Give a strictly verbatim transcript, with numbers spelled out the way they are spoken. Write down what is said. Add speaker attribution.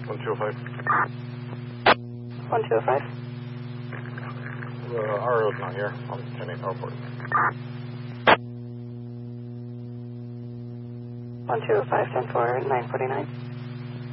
Speaker 1: one two oh five.
Speaker 2: one two oh five.
Speaker 1: The R O's not here. I'm ten eight Powerport.
Speaker 2: one two oh five, ten four, nine forty-nine.